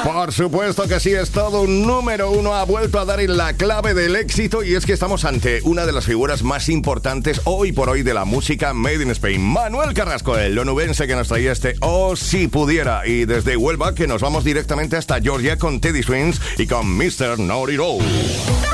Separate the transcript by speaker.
Speaker 1: Por supuesto que sí, es todo un número uno. Ha vuelto a dar en la clave del éxito y es que estamos ante una de las figuras más importantes hoy por hoy de la música Made in Spain. Manuel Carrasco, el onubense que nos traía este Oh Si Pudiera. Y desde Huelva que nos vamos directamente hasta Georgia con Teddy Swims y con Mr. Know It All.